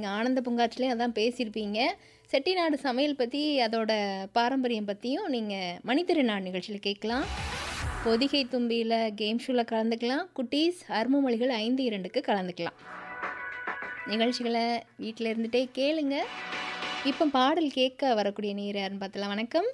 நீங்கள் ஆனந்த பூங்காற்றிலையும் அதான் பேசியிருப்பீங்க. செட்டிநாடு சமையல் பற்றி அதோட பாரம்பரியம் பற்றியும் நீங்கள் மணித்திருநாள் நிகழ்ச்சியில் கேட்கலாம். பொதிகை தும்பியில் கேம் ஷோவில் கலந்துக்கலாம். குட்டீஸ் அருமமொழிகள் 5-2க்கு கலந்துக்கலாம். நிகழ்ச்சிகளை வீட்டில் இருந்துகிட்டே கேளுங்க. இப்போ பாடல் கேட்க வரக்கூடிய நேர் யாருன்னு பார்த்தலாம். வணக்கம்.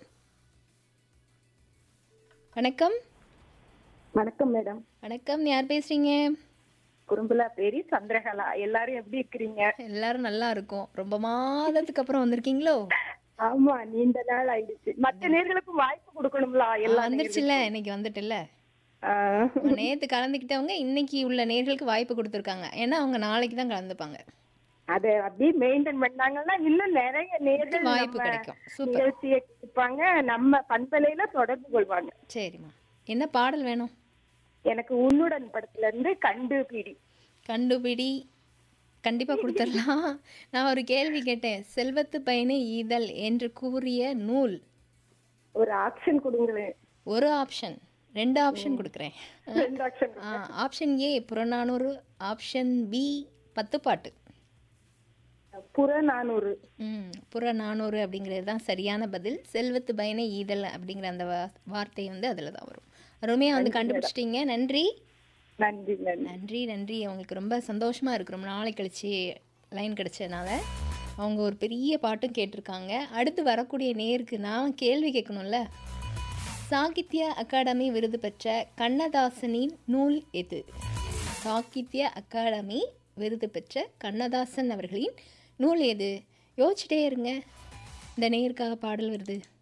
வணக்கம். வணக்கம் மேடம். வணக்கம். யார் பேசுறீங்க? குறும்புலா பேரி சந்திரகலா. எல்லாரும் எப்படி இருக்கிறீங்க? எல்லாரும் நல்லா இருக்கும். ரொம்ப மாதத்துக்கு அப்புறம் வந்திருக்கீங்களோ? ஆமா, நீண்ட நாள் ஆயிடுச்சு. மத்த நேர்களுக்கும் வாய்ப்பு கொடுக்கணும்ல. எல்லாம் வந்துருச்சுல்ல, இன்னைக்கு வந்துட்டுல்ல. நேத்து கலந்துக்கிட்டவங்க இன்னைக்கு உள்ள நேர்களுக்கு வாய்ப்பு கொடுத்துருக்காங்க. ஏன்னா அவங்க நாளைக்கு தான் கலந்துப்பாங்க. அதை அப்படியே மெயின்டைன் பண்ணாங்கன்னா இன்னும் நிறைய நேர்கள் வாய்ப்பு கிடைக்கும். சூப்பர். நிகழ்ச்சியை கேட்பாங்க, நம்ம பண்பலையில தொடர்பு கொள்வாங்க. சரிம்மா, என்ன பாடல் வேணும்? எனக்கு உன்னுடன் படத்துல இருந்து கண்டுபிடி. கண்டுபிடி கண்டிப்பா கொடுத்துடலாம். நான் ஒரு கேள்வி கேட்டேன். செல்வத்து பயனே ஈதல் என்று கூறிய நூல். ஒரு ஆப்ஷன் கொடுங்களேன். ஒரு ஆப்ஷன், 2 ஆப்ஷன் கொடுக்குறேன். 2 option. Option A Purananuru, option B 10 பாட்டு. புறநானூறு. புறநானூறு அப்படிங்கிறது தான் சரியான பதில். செல்வத்து பயனே ஈதல் அப்படிங்கிற அந்த வார்த்தை வந்து அதில் தான் வரும். அருமையாக வந்து கண்டுபிடிச்சிட்டீங்க. நன்றி. நன்றி நன்றி நன்றி. அவங்களுக்கு ரொம்ப சந்தோஷமாக இருக்கு, ரொம்ப நாளை கழிச்சு லைன் கிடைச்சதுனால. அவங்க ஒரு பெரிய பாட்டும் கேட்டிருக்காங்க. அடுத்து வரக்கூடிய நேருக்கு நான் கேள்வி கேட்கணும்ல. சாகித்ய அகாடமி விருது பெற்ற கண்ணதாசனின் நூல் எது? சாகித்ய அகாடமி விருது பெற்ற கண்ணதாசன் அவர்களின் நூல் எது? யோசிச்சுட்டே இருங்க. இந்த நேருக்காக பாடல் வருது.